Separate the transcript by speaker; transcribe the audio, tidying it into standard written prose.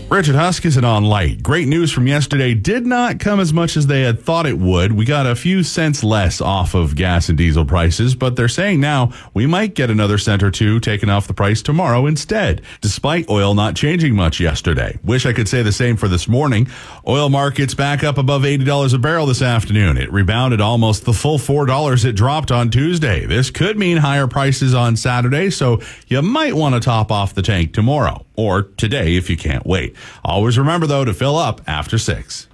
Speaker 1: Richard Huskisson on light. Great news from yesterday did not come as much as they had thought it would. We got a few cents less off of gas and diesel prices, but they're saying now we might get another cent or two taken off the price tomorrow instead, despite oil not changing much yesterday. Wish I could say the same for this morning. Oil markets back up above $80 a barrel this afternoon. It rebounded almost the full $4 it dropped on Tuesday. This could mean higher prices on Saturday, so you might want to top off the tank tomorrow or today if you can't wait. Always remember, though, to fill up after 6.